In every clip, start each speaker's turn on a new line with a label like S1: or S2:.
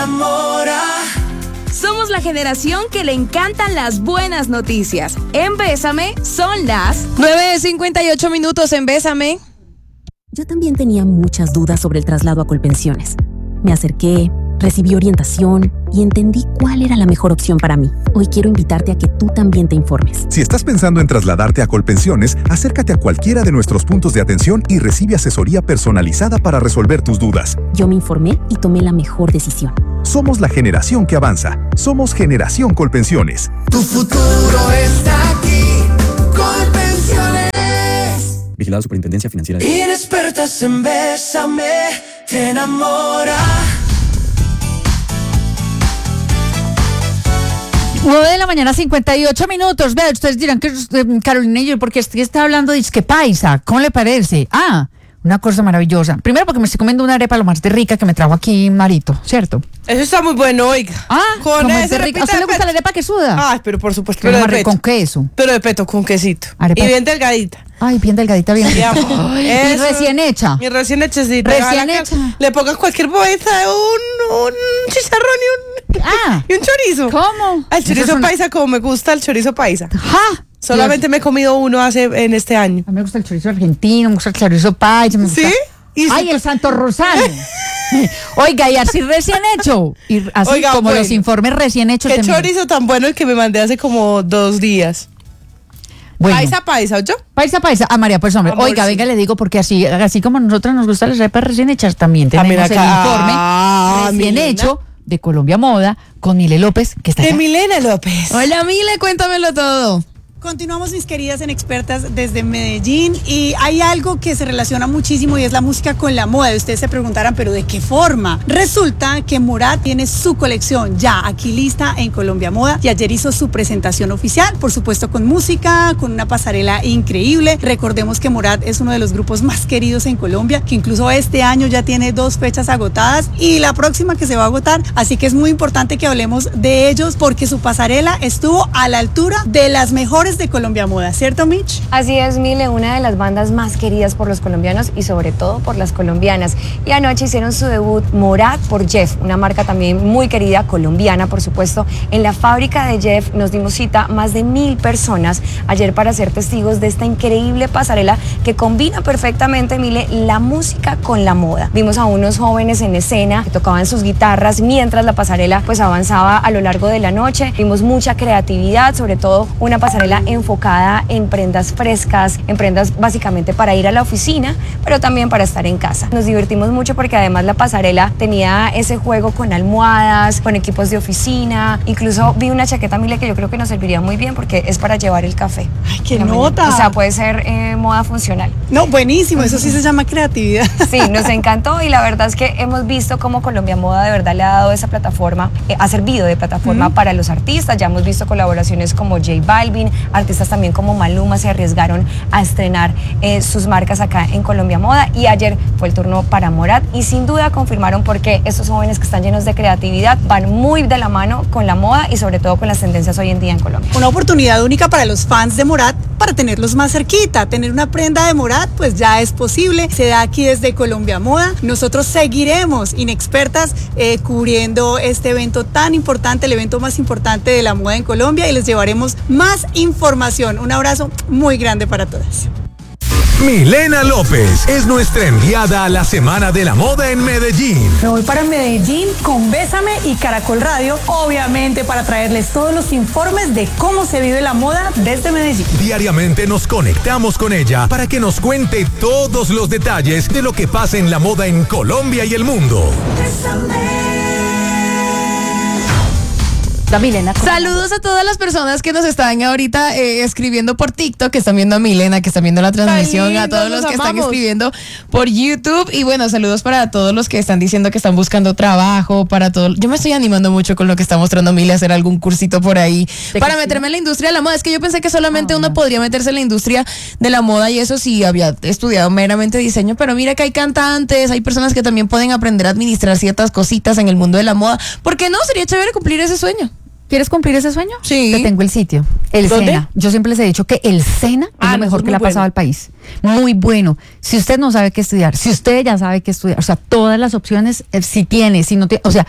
S1: Somos la generación que le encantan las buenas noticias. En Bésame son las
S2: 9:58 en Bésame.
S3: Yo también tenía muchas dudas sobre el traslado a Colpensiones. Me acerqué, recibí orientación y entendí cuál era la mejor opción para mí. Hoy quiero invitarte a que tú también te informes.
S4: Si estás pensando en trasladarte a Colpensiones, acércate a cualquiera de nuestros puntos de atención y recibe asesoría personalizada para resolver tus dudas.
S3: Yo me informé y tomé la mejor decisión.
S4: Somos la generación que avanza. Somos Generación Colpensiones.
S5: Tu futuro está aquí. Colpensiones.
S6: Vigilado Superintendencia Financiera.
S5: Inexpertas en Bésame, te enamora.
S7: 9:58. Vean, ustedes dirán que Carolina y yo, porque está hablando de que paisa, ¿cómo le parece? Una cosa maravillosa. Primero porque me estoy comiendo una arepa lo más de rica que me trajo aquí Marito, ¿cierto?
S2: Eso está muy bueno, oiga.
S7: Con ese rica. ¿A usted le gusta la arepa que suda?
S2: Pero por supuesto.
S7: Pero de peto. Con queso.
S2: Pero de peto, con quesito.
S7: Arepa.
S2: Y bien delgadita.
S7: Bien delgadita, bien. Y recién hecha.
S2: Y recién hechecita.
S7: Recién hecha.
S2: Le pongan cualquier bolsa, un chicharrón y un chorizo.
S7: ¿Cómo?
S2: El chorizo paisa, como me gusta el chorizo paisa. Solamente
S7: Dios.
S2: me he comido uno en este año.
S7: A mí me gusta el chorizo argentino, me gusta el chorizo paisa.
S2: ¿Sí?
S7: El Santo Rosario. Oiga, y así recién hecho. Y así como los informes recién hechos.
S2: Qué chorizo tan bueno el que me mandé hace como 2 días.
S7: Bueno.
S2: Paisa, ¿oyó?
S7: Paisa. María, pues hombre.
S2: Amor,
S7: oiga,
S2: sí.
S7: venga, le digo, porque así como a nosotros nos gustan las arepas recién hechas, también tenemos el informe recién hecho de Colombia Moda con Mile López, que está acá.
S2: De Milena López. Hola, Mile, cuéntamelo todo.
S8: Continuamos, mis queridas en Expertas, desde Medellín, y hay algo que se relaciona muchísimo y es la música con la moda. Y ustedes se preguntarán, ¿pero de qué forma? Resulta que Morat tiene su colección ya aquí lista en Colombia Moda y ayer hizo su presentación oficial, por supuesto con música, con una pasarela increíble. Recordemos que Morat es uno de los grupos más queridos en Colombia, que incluso este año ya tiene 2 fechas agotadas y la próxima que se va a agotar, así que es muy importante que hablemos de ellos porque su pasarela estuvo a la altura de las mejores de Colombia Moda, ¿cierto, Mitch?
S9: Así es, Mile, una de las bandas más queridas por los colombianos y sobre todo por las colombianas. Y anoche hicieron su debut Morat por Jeff, una marca también muy querida, colombiana, por supuesto. En la fábrica de Jeff nos dimos cita más de 1,000 personas ayer para ser testigos de esta increíble pasarela que combina perfectamente, Mile, la música con la moda. Vimos a unos jóvenes en escena que tocaban sus guitarras mientras la pasarela pues avanzaba a lo largo de la noche. Vimos mucha creatividad, sobre todo una pasarela enfocada en prendas frescas, en prendas básicamente para ir a la oficina, pero también para estar en casa. Nos divertimos mucho porque además la pasarela tenía ese juego con almohadas, con equipos de oficina. Incluso vi una chaqueta, Mile, que yo creo que nos serviría muy bien porque es para llevar el café.
S8: ¡Ay, qué nota!
S9: O sea, puede ser moda funcional.
S8: No, buenísimo, eso sí se llama creatividad.
S9: Sí, nos encantó y la verdad es que hemos visto cómo Colombia Moda de verdad le ha dado esa plataforma, ha servido de plataforma para los artistas. Ya hemos visto colaboraciones como J Balvin, artistas también como Maluma se arriesgaron a estrenar sus marcas acá en Colombia Moda y ayer fue el turno para Morat y sin duda confirmaron por qué estos jóvenes que están llenos de creatividad van muy de la mano con la moda y sobre todo con las tendencias hoy en día en Colombia.
S8: Una oportunidad única para los fans de Morat para tenerlos más cerquita. Tener una prenda de Morat pues ya es posible, se da aquí desde Colombia Moda. Nosotros seguiremos Inexpertas cubriendo este evento tan importante, el evento más importante de la moda en Colombia, y les llevaremos más información. Un abrazo muy grande para todas.
S10: Milena López es nuestra enviada a la Semana de la Moda en Medellín.
S11: Me voy para Medellín con Bésame y Caracol Radio, obviamente para traerles todos los informes de cómo se vive la moda desde Medellín.
S10: Diariamente nos conectamos con ella para que nos cuente todos los detalles de lo que pasa en la moda en Colombia y el mundo.
S7: Milena.
S2: Saludos a todas las personas que nos están ahorita escribiendo por TikTok, que están viendo a Milena, que están viendo la transmisión, a todos los que están escribiendo por YouTube, y bueno, saludos para todos los que están diciendo que están buscando trabajo, para todo. Yo me estoy animando mucho con lo que está mostrando Mile, a hacer algún cursito por ahí para meterme en la industria de la moda. Es que yo pensé que solamente uno podría meterse en la industria de la moda, y eso sí, había estudiado meramente diseño, pero mira que hay cantantes, hay personas que también pueden aprender a administrar ciertas cositas en el mundo de la moda. ¿Por qué no? Sería chévere cumplir ese sueño.
S7: ¿Quieres cumplir ese sueño?
S2: Sí.
S7: Te tengo el sitio. El
S2: ¿Dónde?
S7: SENA. Yo siempre les he dicho que el SENA es lo mejor que le ha pasado al país. Muy bueno. Si usted no sabe qué estudiar, si usted ya sabe qué estudiar, o sea, todas las opciones, si tiene, si no tiene, o sea,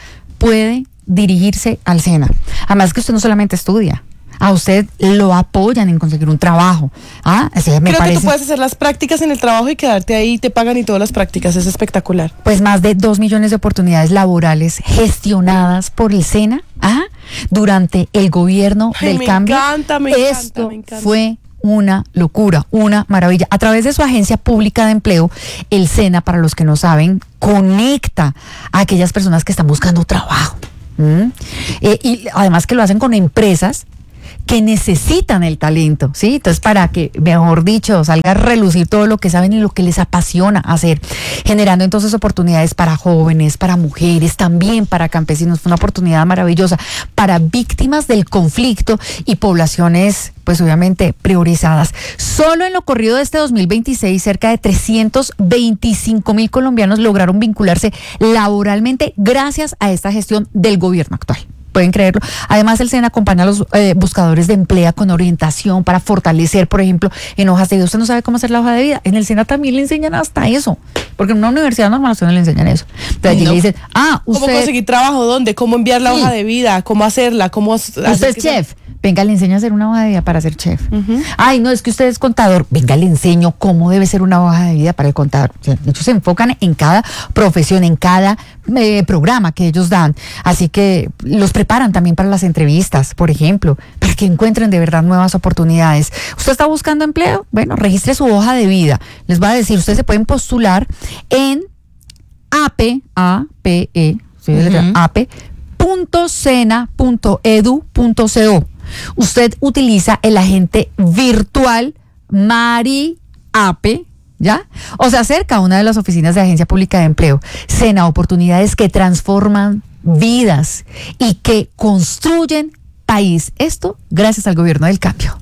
S7: puede dirigirse al SENA. Además que usted no solamente estudia, a usted lo apoyan en conseguir un trabajo.
S12: Creo que tú puedes hacer las prácticas en el trabajo y quedarte ahí, te pagan y todas las prácticas, es espectacular.
S7: Pues más de 2 millones de oportunidades laborales gestionadas por el SENA durante el gobierno del cambio. Esto fue una locura, una maravilla. A través de su agencia pública de empleo, el SENA, para los que no saben, conecta a aquellas personas que están buscando trabajo. Y además que lo hacen con empresas que necesitan el talento, ¿sí? Entonces, para que, mejor dicho, salga a relucir todo lo que saben y lo que les apasiona hacer, generando entonces oportunidades para jóvenes, para mujeres, también para campesinos. Fue una oportunidad maravillosa para víctimas del conflicto y poblaciones, pues obviamente priorizadas. Solo en lo corrido de este 2026, cerca de 325,000 colombianos lograron vincularse laboralmente gracias a esta gestión del gobierno actual. Pueden creerlo. Además, el SENA acompaña a los buscadores de empleo con orientación para fortalecer, por ejemplo, en hojas de vida. Usted no sabe cómo hacer la hoja de vida. En el SENA también le enseñan hasta eso. Porque en una universidad normal a usted no le enseñan eso. Entonces allí le dicen, usted...
S12: ¿Cómo conseguir trabajo? ¿Dónde? ¿Cómo enviar la hoja de vida? ¿Cómo hacerla? ¿Cómo
S7: usted es chef? Venga, le enseño a hacer una hoja de vida para ser chef. Ay, no, es que usted es contador. Venga, le enseño cómo debe ser una hoja de vida para el contador. Ellos se enfocan en cada profesión, en cada programa que ellos dan. Así que los preparan también para las entrevistas, por ejemplo, para que encuentren de verdad nuevas oportunidades. ¿Usted está buscando empleo? Bueno, registre su hoja de vida. Les va a decir, ustedes se pueden postular en ape.sena.edu.co. Usted utiliza el agente virtual MariApe, ¿ya? O se acerca a una de las oficinas de Agencia Pública de Empleo. SENA, oportunidades que transforman vidas y que construyen país. Esto gracias al gobierno del cambio.